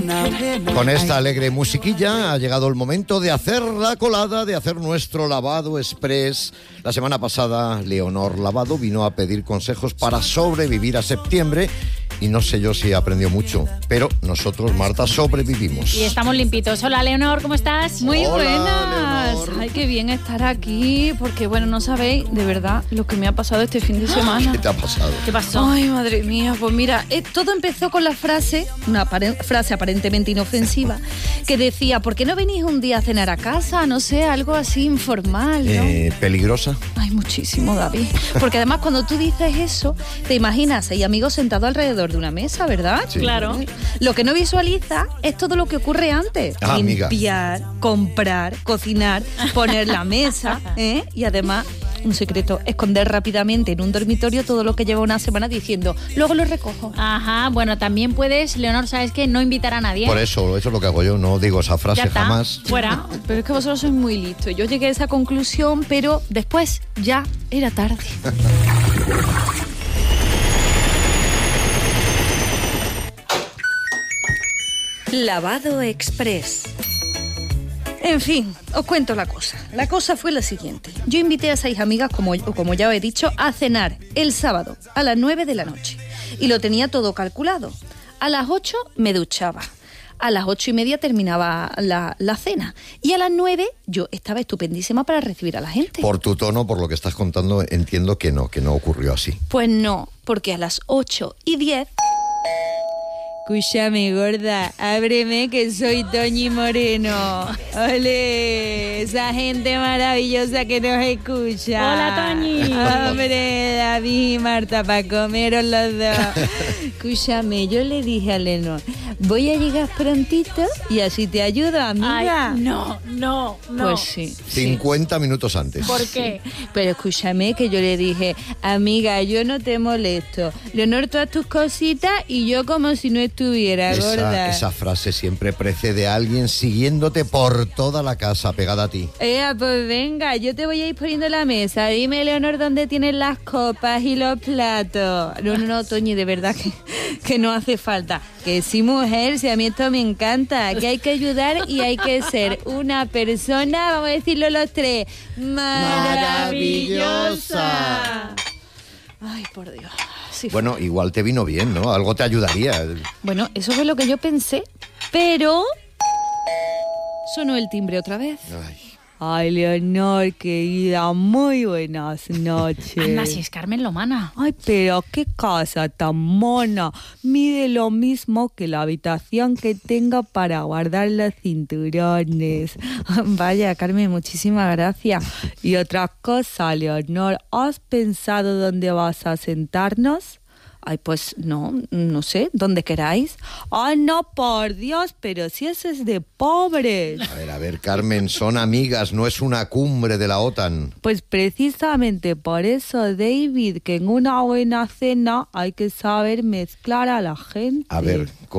Con esta alegre musiquilla ha llegado el momento de hacer la colada, de hacer nuestro lavado express. La semana pasada, Leonor Lavado vino a pedir consejos para sobrevivir a septiembre. Y no sé yo si aprendió mucho, pero nosotros, Marta, sobrevivimos. Y estamos limpitos. Hola, Leonor, ¿cómo estás? Muy Hola, buenas. Leonor. Ay, qué bien estar aquí, porque bueno, no sabéis de verdad lo que me ha pasado este fin de semana. ¿Qué te ha pasado? ¿Qué pasó? Ay, madre mía, pues mira, todo empezó con la frase, una frase aparentemente inofensiva, que decía, ¿por qué no venís un día a cenar a casa? No sé, algo así informal, ¿no? ¿Peligrosa? Ay, muchísimo, David. Porque además cuando tú dices eso, te imaginas 6 amigos sentados alrededor de una mesa, ¿verdad? Sí. Claro. Lo que no visualiza es todo lo que ocurre antes. Amiga. Limpiar, comprar, cocinar, poner la mesa, ¿eh? Y además, un secreto, esconder rápidamente en un dormitorio todo lo que lleva una semana diciendo, luego lo recojo. Ajá, bueno, también puedes, Leonor, ¿sabes qué? No invitar a nadie. Por eso es lo que hago yo, no digo esa Ya frase está, jamás. fuera. Pero es que vosotros sois muy listos. Yo llegué a esa conclusión, pero después ya era tarde. Lavado Express. En fin, os cuento la cosa. La cosa fue la siguiente. Yo invité a 6 amigas, como ya os he dicho, a cenar el sábado a las 9 de la noche. Y lo tenía todo calculado. A las 8 me duchaba. A las 8:30 terminaba la cena. Y a las 9 yo estaba estupendísima para recibir a la gente. Por tu tono, por lo que estás contando, entiendo que no ocurrió así. Pues no, porque a las 8:10... Escúchame, gorda, ábreme que soy Toñi Moreno. ¡Ole! Esa gente maravillosa que nos escucha. Hola, Toñi. Hombre, David y Marta, para comeros los dos. Escúchame, yo le dije a Lenor, voy a llegar prontito y así te ayudo, amiga. Ay, no. Pues sí. 50 minutos antes. ¿Por qué? Pero escúchame que yo le dije, amiga, yo no te molesto. Leonor, todas tus cositas y yo como si no estuviera, gorda. Esa frase siempre precede a alguien siguiéndote por toda la casa, pegada a ti. Pues venga, yo te voy a ir poniendo la mesa. Dime, Leonor, dónde tienes las copas y los platos. No, Toñi, de verdad que no hace falta. Que sí, mujer, si a mí esto me encanta. Que hay que ayudar y hay que ser una persona, vamos a decirlo los tres, maravillosa. Ay, por Dios. Sí. Bueno, igual te vino bien, ¿no? Algo te ayudaría. Bueno, eso fue lo que yo pensé, pero sonó el timbre otra vez. Ay, Leonor, querida, muy buenas noches. Anda, si es Carmen Lomana. Ay, pero qué casa tan mona. Mide lo mismo que la habitación que tengo para guardar los cinturones. Vaya, Carmen, muchísimas gracias. Y otra cosa, Leonor, ¿has pensado dónde vas a sentarnos? Ay, pues no sé, donde queráis. Ay, no, por Dios, pero si eso es de pobres. A ver, Carmen, son amigas, no es una cumbre de la OTAN. Pues precisamente por eso, David, que en una buena cena hay que saber mezclar a la gente. A ver,